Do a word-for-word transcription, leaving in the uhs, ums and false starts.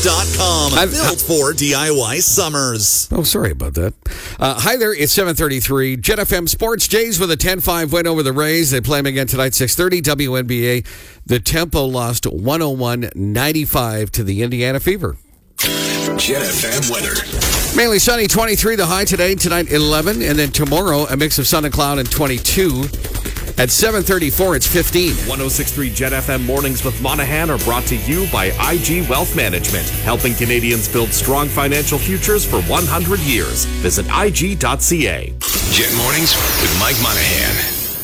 dot com. Built for D I Y summers. Oh, sorry about that. Uh, hi there, it's seven thirty-three. Jet F M Sports. Jays with a ten five win over the Rays. They play them again tonight, six thirty. W N B A. The Tempo lost one oh one ninety-five to the Indiana Fever. Jet F M weather. Mainly sunny, twenty-three the high today. Tonight, eleven. And then tomorrow, a mix of sun and cloud and twenty-two. At seven thirty-four, it's fifteen. one oh six point three Jet F M Mornings with Monahan are brought to you by I G Wealth Management, helping Canadians build strong financial futures for one hundred years. Visit I G dot C A. Jet Mornings with Mike Monahan.